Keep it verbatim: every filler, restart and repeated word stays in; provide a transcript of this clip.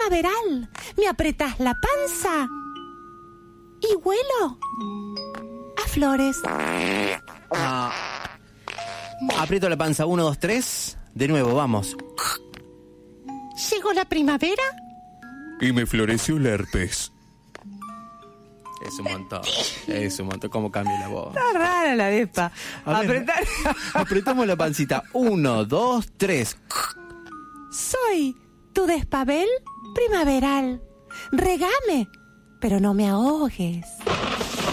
primaveral. Me apretás la panza y huelo a flores. Ah. Aprieto la panza, uno, dos, tres. De nuevo, vamos. Llegó la primavera. Y me floreció el herpes. Es un montón. Es un montón. ¿Cómo cambia la voz? Está rara la vespa. A ver, Apretar. apretamos la pancita. Uno, dos, tres. Soy tu despavel primaveral. Regame, pero no me ahogues.